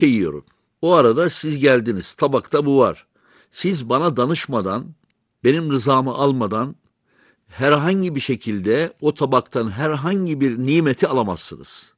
yiyorum. O arada siz geldiniz. Tabakta bu var. Siz bana danışmadan, benim rızamı almadan herhangi bir şekilde o tabaktan herhangi bir nimeti alamazsınız.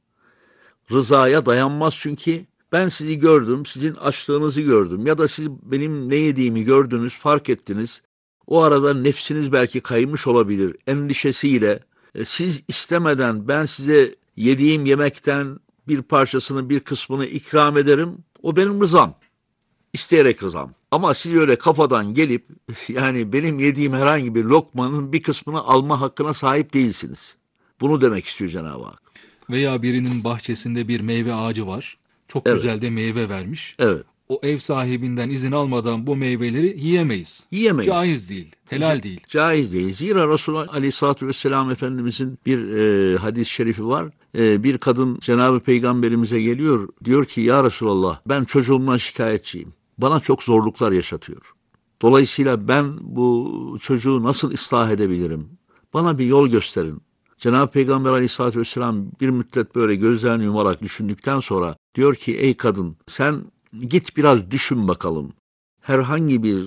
Rızaya dayanmaz çünkü ben sizi gördüm, sizin açlığınızı gördüm ya da siz benim ne yediğimi gördünüz, fark ettiniz. O arada nefsiniz belki kaymış olabilir endişesiyle. Siz istemeden ben size yediğim yemekten bir parçasını, bir kısmını ikram ederim. O benim rızam. İsteyerek rızam. Ama siz öyle kafadan gelip yani benim yediğim herhangi bir lokmanın bir kısmını alma hakkına sahip değilsiniz. Bunu demek istiyor Cenab-ı Hak. Veya birinin bahçesinde bir meyve ağacı var. Çok Evet, güzel de meyve vermiş. evet. O ev sahibinden izin almadan bu meyveleri yiyemeyiz. Yiyemeyiz. Caiz değil, helal değil. Caiz değil. Zira Resulullah Aleyhisselatü Vesselam Efendimizin bir hadis-i şerifi var. Bir kadın Cenab-ı Peygamberimize geliyor. Diyor ki ya Resulallah ben çocuğumdan şikayetçiyim. Bana çok zorluklar yaşatıyor. Dolayısıyla ben bu çocuğu nasıl ıslah edebilirim? Bana bir yol gösterin. Cenab-ı Peygamber Aleyhisselatü Vesselam bir müddet böyle gözlerini yumarak düşündükten sonra diyor ki ey kadın sen git biraz düşün bakalım. Herhangi bir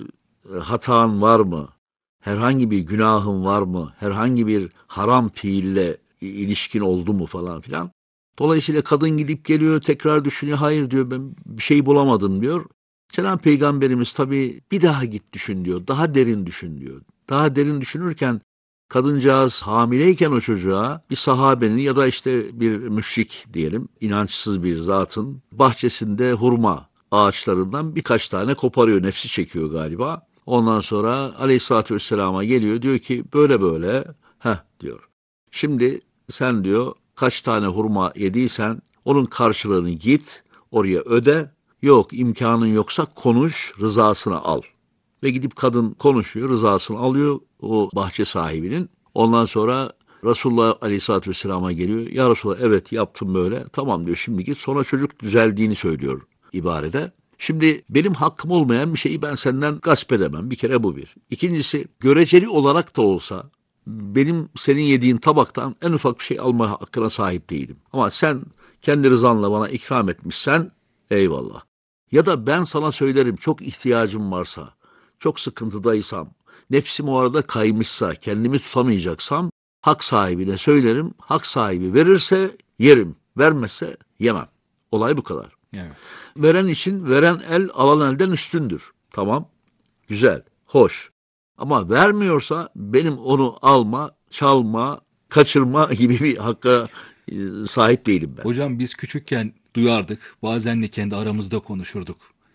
hatan var mı? Herhangi bir günahın var mı? Herhangi bir haram fiille ilişkin oldu mu falan filan. Dolayısıyla kadın gidip geliyor tekrar düşünüyor. Hayır diyor ben bir şey bulamadım diyor. Cenab-ı Peygamberimiz tabii bir daha git düşün diyor. Daha derin düşün diyor. Daha derin düşünürken kadıncağız hamileyken o çocuğa bir sahabenin ya da işte bir müşrik diyelim inançsız bir zatın bahçesinde hurma ağaçlarından birkaç tane koparıyor. Nefsi çekiyor galiba. Ondan sonra Aleyhisselatü Vesselam'a geliyor diyor ki böyle böyle diyor. Şimdi sen diyor kaç tane hurma yediysen onun karşılığını git oraya öde. Yok imkanın yoksa konuş rızasını al. Ve gidip kadın konuşuyor rızasını alıyor o bahçe sahibinin. Ondan sonra Resulullah Aleyhisselatü Vesselam'a geliyor. Ya Resulullah evet yaptım böyle. Tamam diyor şimdi git. Sonra çocuk düzeldiğini söylüyor ibarede. Şimdi benim hakkım olmayan bir şeyi ben senden gasp edemem. Bir kere bu bir. İkincisi göreceli olarak da olsa benim senin yediğin tabaktan en ufak bir şey alma hakkına sahip değilim. Ama sen kendi rızanla bana ikram etmişsen eyvallah. Ya da ben sana söylerim çok ihtiyacım varsa, çok sıkıntıdaysam, nefsim o arada kaymışsa, kendimi tutamayacaksam hak sahibine söylerim. Hak sahibi verirse yerim, vermezse yemem. Olay bu kadar. Evet. Veren için veren el alan elden üstündür. Tamam, güzel, hoş. Ama vermiyorsa benim onu alma, çalma, kaçırma gibi bir hakka sahip değilim ben. Hocam biz küçükken duyardık, bazen de kendi aramızda konuşurduk.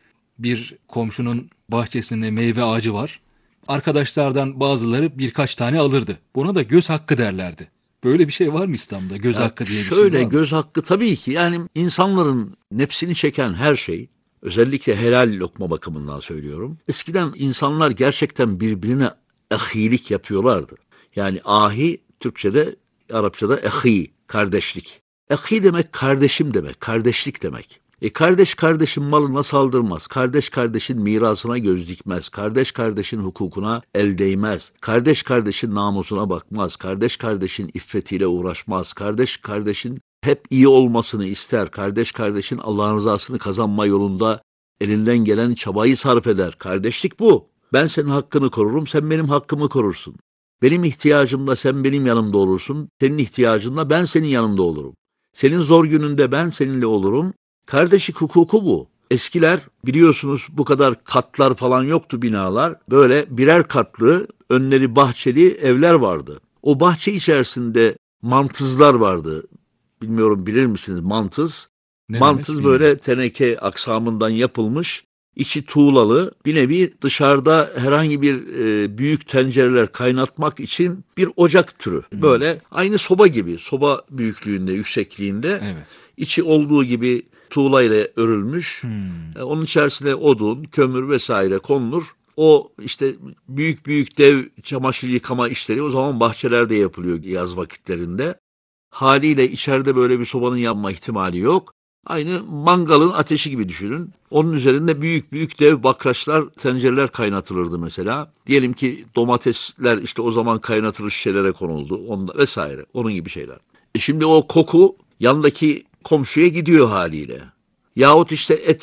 Bir komşunun bahçesinde meyve ağacı var. Arkadaşlardan bazıları birkaç tane alırdı. Buna da göz hakkı derlerdi. Böyle bir şey var mı İslam'da? Göz hakkı diye bir şey Şöyle var mı? göz hakkı tabii ki yani insanların nefsini çeken her şey özellikle helal lokma bakımından söylüyorum. Eskiden insanlar gerçekten birbirine ahilik yapıyorlardı. Yani ahi Türkçe'de Arapçada ahi kardeşlik. Ahi demek kardeşim demek, kardeşlik demek. Kardeş kardeşin malına saldırmaz. Kardeş kardeşin mirasına göz dikmez. Kardeş kardeşin hukukuna el değmez. Kardeş kardeşin namusuna bakmaz. Kardeş kardeşin iffetiyle uğraşmaz. Kardeş kardeşin hep iyi olmasını ister. Kardeş kardeşin Allah'ın rızasını kazanma yolunda elinden gelen çabayı sarf eder. Kardeşlik bu. Ben senin hakkını korurum, sen benim hakkımı korursun. Benim ihtiyacımda sen benim yanımda olursun. Senin ihtiyacında ben senin yanında olurum. Senin zor gününde ben seninle olurum. Kardeşlik hukuku bu. Eskiler biliyorsunuz bu kadar katlar falan yoktu binalar. Böyle birer katlı, önleri bahçeli evler vardı. O bahçe içerisinde mantızlar vardı. Bilmiyorum bilir misiniz mantız? Ne demek Mantız bilmiyorum. böyle teneke aksamından yapılmış, içi tuğlalı, bir nevi dışarıda herhangi bir büyük tencereler kaynatmak için bir ocak türü. Böyle aynı soba gibi, soba büyüklüğünde, yüksekliğinde. Evet. İçi olduğu gibi tuğla ile örülmüş. Onun içerisine odun, kömür vesaire konulur. O işte büyük büyük dev çamaşır yıkama işleri o zaman bahçelerde yapılıyor yaz vakitlerinde. Haliyle içeride böyle bir sobanın yanma ihtimali yok. Aynı mangalın ateşi gibi düşünün. Onun üzerinde büyük büyük dev bakraçlar, tencereler kaynatılırdı mesela. Diyelim ki domatesler işte o zaman kaynatılır şişelere konuldu. Onda vesaire. Onun gibi şeyler. Şimdi o koku yandaki komşuya gidiyor haliyle. Yahut işte et